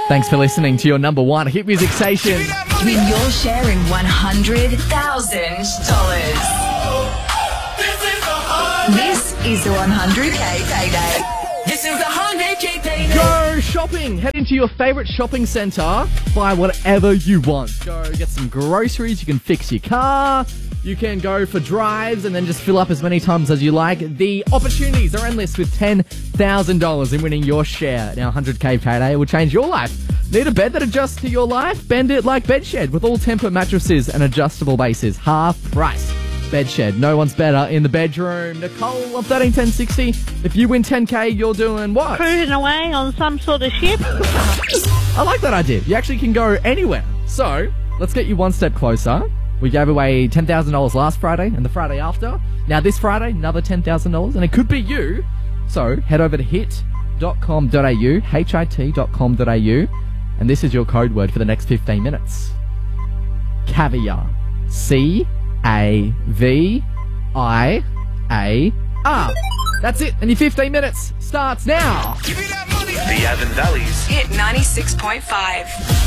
Thanks for listening to your number one hit music station. Win your share in $100,000. This is the 100K payday. This is the 100K payday. Go shopping. Head into your favourite shopping centre. Buy whatever you want. Go get some groceries. You can fix your car. You can go for drives and then just fill up as many times as you like. The opportunities are endless with $10,000 in winning your share. Now, 100K payday will change your life. Need a bed that adjusts to your life? Bend it like Bedshed with all temper mattresses and adjustable bases. Half price. Bedshed. No one's better in the bedroom. Nicole on 131060. If you win 10K, you're doing what? Cruising away on some sort of ship. I like that idea. You actually can go anywhere. So, let's get you one step closer. We gave away $10,000 last Friday and the Friday after. Now this Friday, another $10,000, and it could be you. So head over to hit.com.au, hit.com.au, and this is your code word for the next 15 minutes. Caviar. C-A-V-I-A-R. That's it, and your 15 minutes starts now. Give me that money. The Avon Valley's Hit 96.5.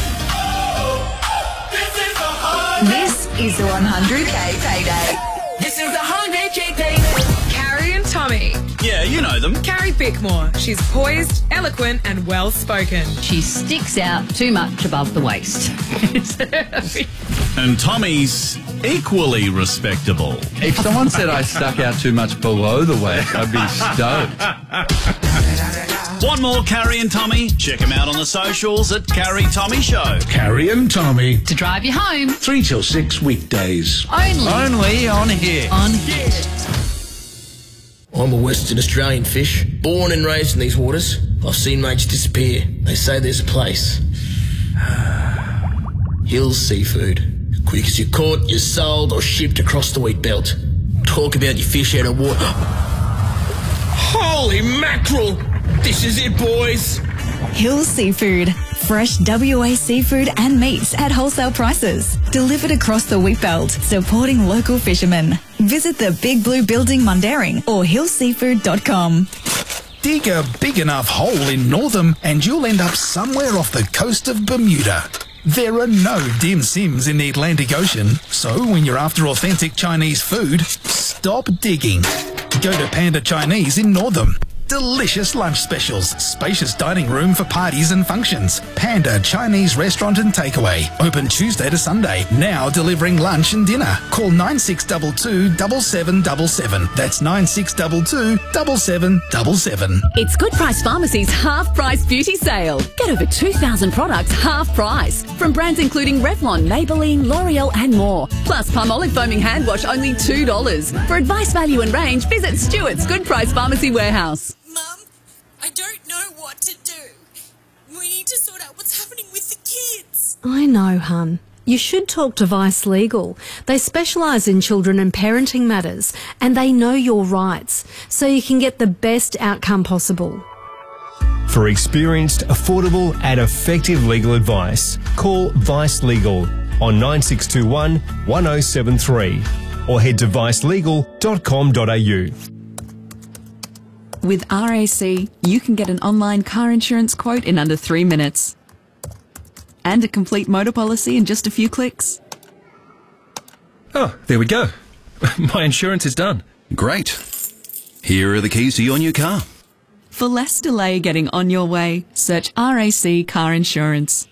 This is the 100K payday. This is the 100K payday. Carrie and Tommy. Yeah, you know them. Carrie Bickmore. She's poised, eloquent, and well-spoken. She sticks out too much above the waist. And Tommy's equally respectable. If someone said I stuck out too much below the waist, I'd be stoked. Want more Carrie and Tommy? Check them out on the socials at Carrie Tommy Show. Carrie and Tommy, To drive you home, 3 till 6 weekdays. Only on here. on here. I'm a Western Australian fish, born and raised in these waters. I've seen mates disappear. They say there's a place. Hills Seafood. Quick as you're caught, you're sold or shipped across the wheat belt. Talk about your fish out of water. Holy mackerel! This is it, boys. Hills Seafood. Fresh WA seafood and meats at wholesale prices. Delivered across the wheat belt, supporting local fishermen. Visit the Big Blue Building, Mundaring, or hillseafood.com. Dig a big enough hole in Northam and you'll end up somewhere off the coast of Bermuda. There are no dim sims in the Atlantic Ocean, so when you're after authentic Chinese food, stop digging. Go to Panda Chinese in Northam. Delicious lunch specials, spacious dining room for parties and functions. Panda Chinese Restaurant and Takeaway. Open Tuesday to Sunday. Now delivering lunch and dinner. Call 9622 7777. That's 9622 7777. It's Good Price Pharmacy's half price beauty sale. Get over 2,000 products half price. From brands including Revlon, Maybelline, L'Oreal and more. Plus Palmolive Foaming Hand Wash only $2. For advice, value and range, visit Stewart's Good Price Pharmacy Warehouse. Mum, I don't know what to do. We need to sort out what's happening with the kids. I know, hun. You should talk to Vice Legal. They specialise in children and parenting matters, and they know your rights, so you can get the best outcome possible. For experienced, affordable and effective legal advice, call Vice Legal on 9621 1073 or head to vicelegal.com.au. With RAC, you can get an online car insurance quote in under 3 minutes. And a complete motor policy in just a few clicks. Oh, there we go. My insurance is done. Great. Here are the keys to your new car. For less delay getting on your way, search RAC Car Insurance.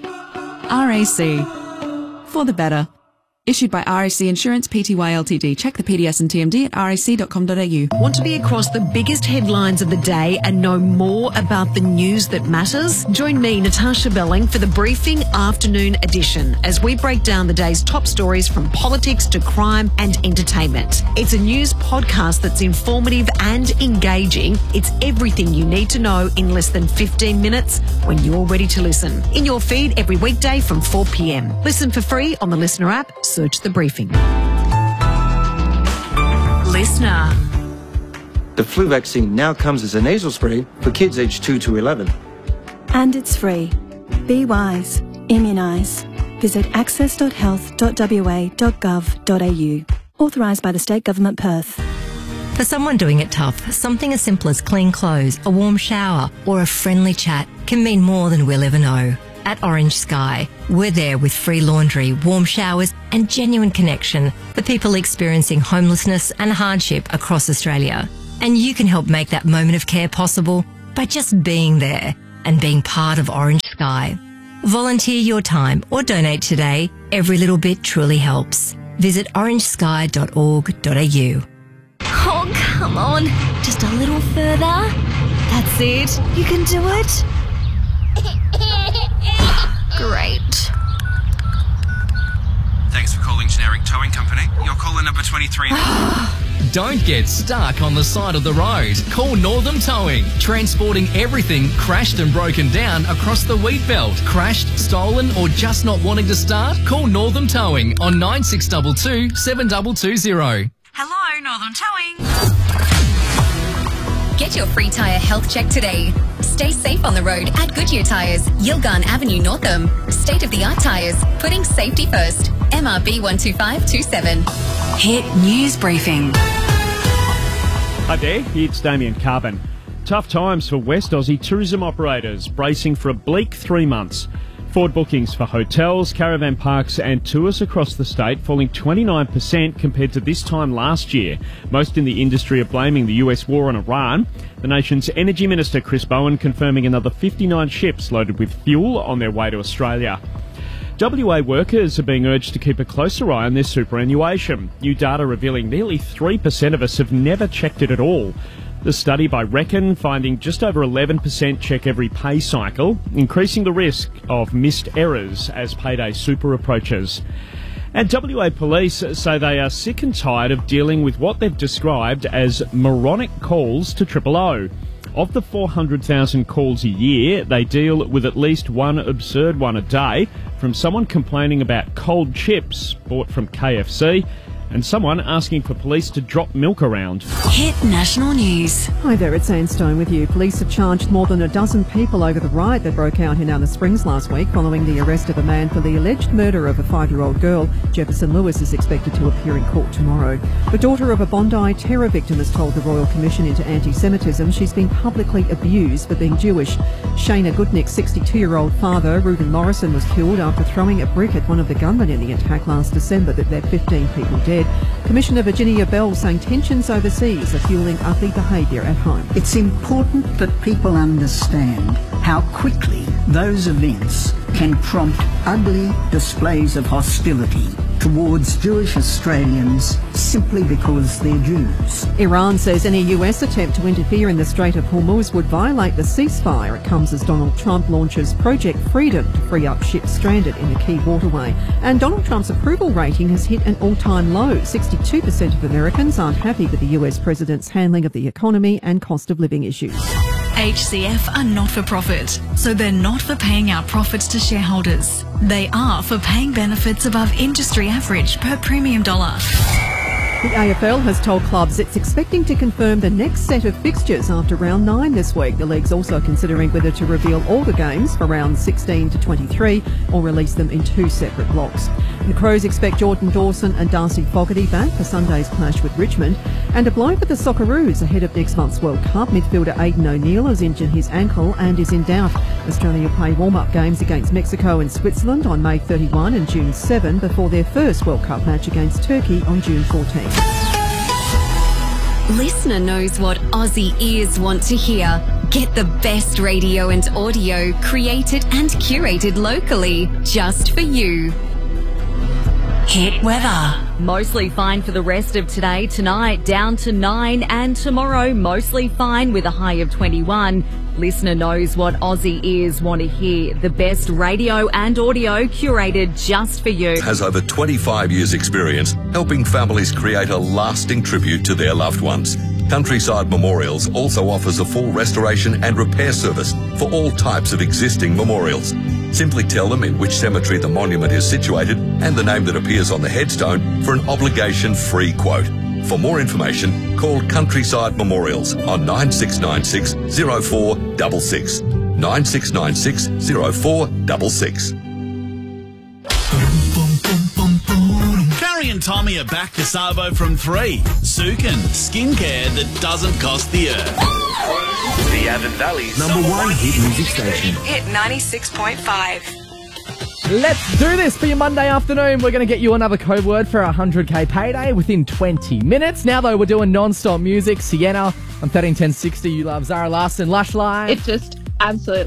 RAC. For the better. Issued by RAC Insurance Pty Ltd. Check the PDS and TMD at rac.com.au. Want to be across the biggest headlines of the day and know more about the news that matters? Join me, Natasha Belling, for the Briefing Afternoon Edition as we break down the day's top stories from politics to crime and entertainment. It's a news podcast that's informative and engaging. It's everything you need to know in less than 15 minutes when you're ready to listen. In your feed every weekday from 4 p.m. Listen for free on the Listener app. Search The Briefing. Listener. The flu vaccine now comes as a nasal spray for kids aged 2 to 11. And it's free. Be wise. Immunise. Visit access.health.wa.gov.au. Authorised by the State Government Perth. For someone doing it tough, something as simple as clean clothes, a warm shower or a friendly chat can mean more than we'll ever know. at Orange Sky. We're there with free laundry, warm showers and genuine connection for people experiencing homelessness and hardship across Australia. And you can help make that moment of care possible by just being there and being part of Orange Sky. Volunteer your time or donate today. Every little bit truly helps. Visit orangesky.org.au. Oh, come on. Just a little further. That's it. You can do it. Great. Thanks for calling Generic Towing Company. Your caller number 23. Don't get stuck on the side of the road. Call Northam Towing. Transporting everything crashed and broken down across the wheat belt. Crashed, stolen or just not wanting to start? Call Northam Towing on 9622 7220. Hello, Northern Towing. Get your free tyre health check today. Stay safe on the road at Goodyear Tyres, Yilgarn Avenue, Northam. State-of-the-art tyres, putting safety first. MRB 12527. Hit News Briefing. Hi there, it's Damien Carbon. Tough times for West Aussie tourism operators, bracing for a bleak 3 months. Forward bookings for hotels, caravan parks and tours across the state falling 29% compared to this time last year. Most in the industry are blaming the US war on Iran. The nation's Energy Minister Chris Bowen confirming another 59 ships loaded with fuel on their way to Australia. WA workers are being urged to keep a closer eye on their superannuation. New data revealing nearly 3% of us have never checked it at all. The study by Reckon finding just over 11% check every pay cycle, increasing the risk of missed errors as payday super approaches. And WA police say they are sick and tired of dealing with what they've described as moronic calls to 000. Of the 400,000 calls a year, they deal with at least one absurd one a day, from someone complaining about cold chips bought from KFC and someone asking for police to drop milk around. Hit National News. Hi there, it's Anne Stone with you. Police have charged more than a dozen people over the riot that broke out in Alice Springs last week following the arrest of a man for the alleged murder of a 5-year-old girl. Jefferson Lewis is expected to appear in court tomorrow. The daughter of a Bondi terror victim has told the Royal Commission into Anti-Semitism she's been publicly abused for being Jewish. Shayna Goodnick's 62-year-old father, Reuben Morrison, was killed after throwing a brick at one of the gunmen in the attack last December that left 15 people dead. Commissioner Virginia Bell saying tensions overseas are fueling ugly behaviour at home. It's important that people understand how quickly those events can prompt ugly displays of hostility towards Jewish Australians simply because they're Jews. Iran says any US attempt to interfere in the Strait of Hormuz would violate the ceasefire. It comes as Donald Trump launches Project Freedom to free up ships stranded in the key waterway. And Donald Trump's approval rating has hit an all-time low. 62% of Americans aren't happy with the US president's handling of the economy and cost of living issues. HCF are not for profit, so they're not for paying out profits to shareholders. They are for paying benefits above industry average per premium dollar. The AFL has told clubs it's expecting to confirm the next set of fixtures after round 9 this week. The league's also considering whether to reveal all the games for rounds 16 to 23 or release them in 2 separate blocks. The Crows expect Jordan Dawson and Darcy Fogarty back for Sunday's clash with Richmond. And a blow for the Socceroos ahead of next month's World Cup. Midfielder Aidan O'Neill has injured his ankle and is in doubt. Australia will play warm-up games against Mexico and Switzerland on May 31 and June 7 before their first World Cup match against Turkey on June 14. Listener knows what Aussie ears want to hear. Get the best radio and audio created and curated locally, just for you. Hit weather. Mostly fine for the rest of today. Tonight down to 9 and tomorrow mostly fine with a high of 21. Listener knows what Aussie ears want to hear. The best radio and audio curated just for you. Has over 25 years experience helping families create a lasting tribute to their loved ones. Countryside Memorials also offers a full restoration and repair service for all types of existing memorials. Simply tell them in which cemetery the monument is situated and the name that appears on the headstone for an obligation-free quote. For more information, call Countryside Memorials on 9696 0466. 9696 0466. Carrie and and Tommy are back to Savo from 3. Sukin, skincare that doesn't cost the earth. The Avon Valley's number one hit music station. Hit 96.5. Let's do this for your Monday afternoon. We're going to get you another code word for our 100k payday within 20 minutes. Now, though, we're doing non-stop music. Sienna on 131060. You love Zara Larsson, Lush Live. It's just absolutely